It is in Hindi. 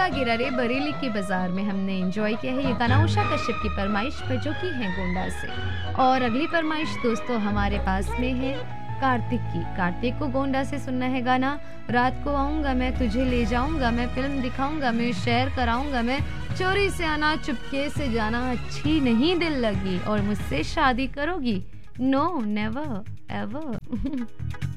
झुमका गिरा रे बरेली के बाजार में हमने एंजॉय किया है ये गाना उषा कश्यप की फरमाइश पे, जो कि है गोंडा से। और अगली फरमाइश दोस्तों हमारे पास में है कार्तिक की। कार्तिक को गोंडा से सुनना है गाना रात को आऊंगा मैं तुझे ले जाऊंगा मैं, फिल्म दिखाऊंगा मैं, शेयर कराऊंगा मैं, चोरी से आना चुपके से जाना, अच्छी नहीं दिल लगी और मुझसे शादी करोगी, नो नेवर एवर।